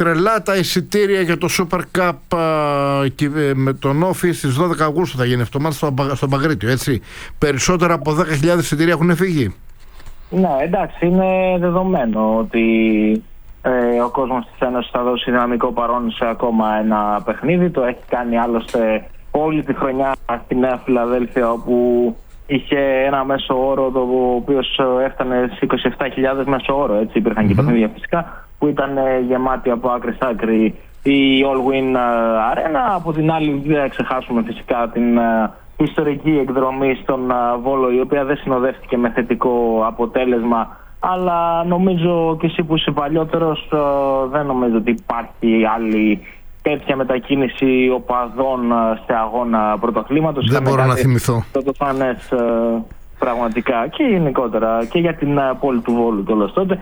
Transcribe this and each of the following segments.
τρελά τα εισιτήρια για το Super Cup με τον Όφη στις 12 Αυγούστου θα γίνει αυτό στο Παγκρίτιο, έτσι. Περισσότερα από 10.000 εισιτήρια έχουν φύγει. Ναι, εντάξει, είναι δεδομένο ότι ο κόσμος της Ένωσης θα δώσει δυναμικό παρόν σε ακόμα ένα παιχνίδι. Το έχει κάνει άλλωστε όλη τη χρονιά στη Νέα Φιλαδέλφια, όπου είχε ένα μέσο όρο το οποίο έφτανε στις 27.000 μέσο όρο. Έτσι, υπήρχαν και παιχνίδια φυσικά που ήταν γεμάτοι από άκρη σ' άκρη η All Win Arena. Από την άλλη, δεν ξεχάσουμε φυσικά την ιστορική εκδρομή στον Βόλο, η οποία δεν συνοδεύτηκε με θετικό αποτέλεσμα. Αλλά νομίζω και εσύ που είσαι παλιότερος, δεν νομίζω ότι υπάρχει άλλη τέτοια μετακίνηση οπαδών σε αγώνα πρωταθλήματος. Δεν μπορώ να θυμηθώ. Το φανές πραγματικά και γενικότερα και για την πόλη του Βόλου τέλος τότε.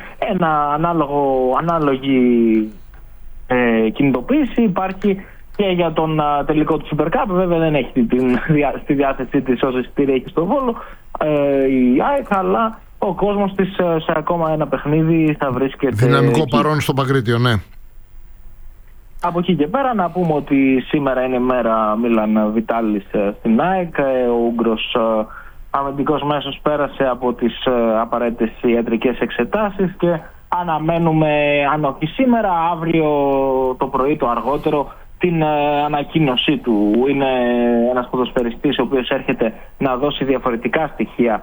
Ανάλογη κινητοποίηση υπάρχει και για τον τελικό του Super Cup. Βέβαια δεν έχει στη διάθεσή της όσο εισιτήρια έχει στο Βόλο η ΑΕΚ, αλλά ο κόσμος της σε ακόμα ένα παιχνίδι θα βρίσκεται δυναμικό εκεί. παρόν στο Παγκρίτιο, ναι. Από εκεί και πέρα να πούμε ότι σήμερα είναι μέρα Μίλαν Βιτάλης στην ΑΕΚ. Ο Ούγγρος αμυντικός μέσος πέρασε από τις απαραίτητες ιατρικές εξετάσεις και αναμένουμε, αν όχι σήμερα, αύριο το πρωί το αργότερο, την ανακοίνωσή του. Είναι ένας ποδοσφαιριστής ο οποίος έρχεται να δώσει διαφορετικά στοιχεία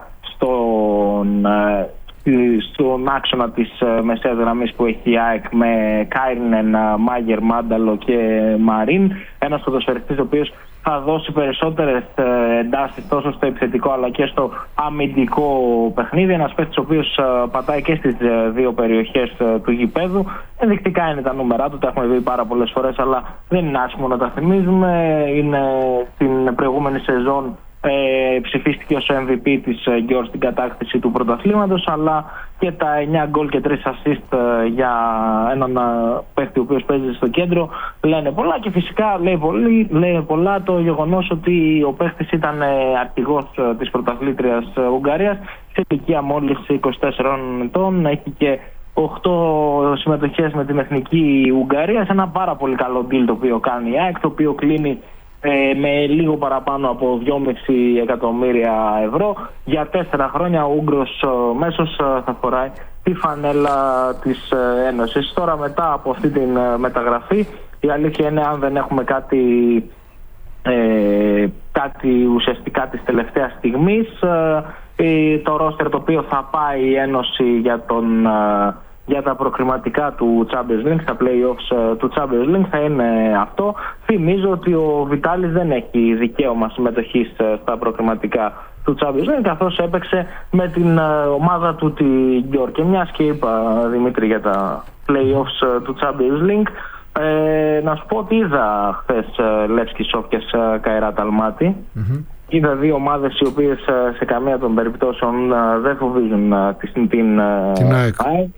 στον άξονα της μεσαίας γραμμής που έχει η ΑΕΚ, με Κάιρνεν, Μάγερ, Μάνταλο και Μαρίν. Ένας ποδοσφαιριστής ο οποίος θα δώσει περισσότερες εντάσεις τόσο στο επιθετικό αλλά και στο αμυντικό παιχνίδι. Ένας παίκτης ο οποίος πατάει και στις δύο περιοχές του γηπέδου. Ενδεικτικά είναι τα νούμερα του, τα έχουμε δει πάρα πολλές φορές, αλλά δεν είναι άσχημο να τα θυμίζουμε. Είναι την προηγούμενη σεζόν ψηφίστηκε ως MVP της Γιόρ στην κατάκτηση του πρωταθλήματος, αλλά και τα 9 γκολ και 3 assist για έναν παίκτη ο οποίος παίζει στο κέντρο λένε πολλά. Και φυσικά λέει πολλά το γεγονός ότι ο παίκτης ήταν αρχηγός της πρωταθλήτριας Ουγγαρίας σε ηλικία μόλις 24 ετών. Έχει και 8 συμμετοχές με την εθνική Ουγγαρία, σε ένα πάρα πολύ καλό deal το οποίο κάνει η ΑΕΚ, το οποίο κλείνει με λίγο παραπάνω από 2,5 εκατομμύρια ευρώ. Για 4 χρόνια ο Ούγγρος μέσος θα φοράει τη φανέλα της Ένωσης. Τώρα, μετά από αυτή την μεταγραφή, η αλήθεια είναι, αν δεν έχουμε κάτι ουσιαστικά της τελευταίας στιγμής, το ρόστερ το οποίο θα πάει η Ένωση για τα προκριματικά του Champions League, στα play-offs του Champions League, θα είναι αυτό. Θυμίζω ότι ο Βιτάλης δεν έχει δικαίωμα συμμετοχής στα προκριματικά του Champions League, καθώς έπαιξε με την ομάδα του τη Γιόρ. Και μιας και είπα, Δημήτρη, για τα play-offs του Champions League, να σου πω ότι είδα χθες Λεύσκι Σόφιας Καϊράτ Αλμάτι. Είδα δύο ομάδες οι οποίες σε καμία των περιπτώσεων δεν φοβίζουν την ΑΕΚ.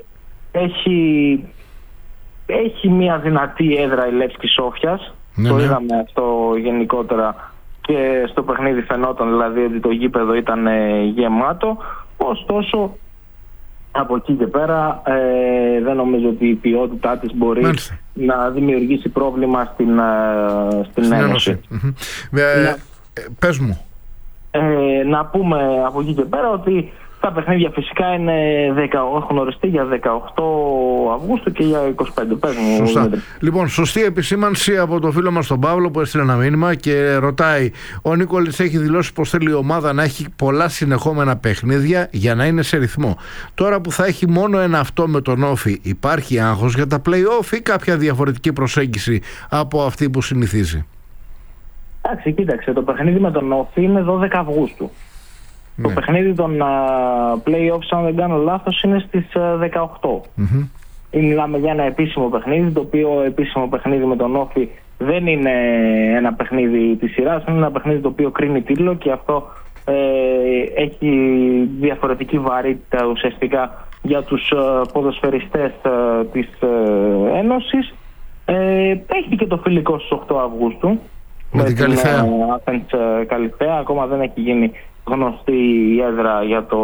Έχει μια δυνατή έδρα η Λεύσκι Σόφιας. Το είδαμε αυτό γενικότερα και στο παιχνίδι, φαινόταν δηλαδή ότι το γήπεδο ήταν γεμάτο. Ωστόσο, από εκεί και πέρα δεν νομίζω ότι η ποιότητά της μπορεί να δημιουργήσει πρόβλημα στην Ένωση. Πες μου. Να πούμε από εκεί και πέρα ότι τα παιχνίδια φυσικά έχουν οριστεί για 18 Αυγούστου και για 25. Πες μου. Σωστά. Λοιπόν, σωστή επισήμανση από το φίλο μας τον Παύλο που έστειλε ένα μήνυμα και ρωτάει: ο Νίκολης έχει δηλώσει πως θέλει η ομάδα να έχει πολλά συνεχόμενα παιχνίδια για να είναι σε ρυθμό. Τώρα που θα έχει μόνο ένα αυτό με τον Όφη, υπάρχει άγχος για τα play-off ή κάποια διαφορετική προσέγγιση από αυτή που συνηθίζει? Εντάξει, κοίταξε, το παιχνίδι με τον Όφη είναι 12 Αυγούστου. Το παιχνίδι των play-offs, αν δεν κάνω λάθος, είναι στις 18. Μιλάμε για ένα επίσημο παιχνίδι, το οποίο επίσημο παιχνίδι με τον Όφη δεν είναι ένα παιχνίδι της σειράς, είναι ένα παιχνίδι το οποίο κρίνει τίτλο και αυτό έχει διαφορετική βαρύτητα ουσιαστικά για τους ποδοσφαιριστές της Ένωσης. Έχει και το φιλικό στις 8 Αυγούστου με την Καλυθέα. Καλυθέα. Ακόμα δεν έχει γίνει γνωστή η έδρα για το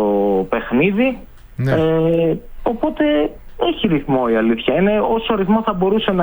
παιχνίδι. Οπότε έχει ρυθμό, η αλήθεια είναι. Όσο ρυθμό θα μπορούσε να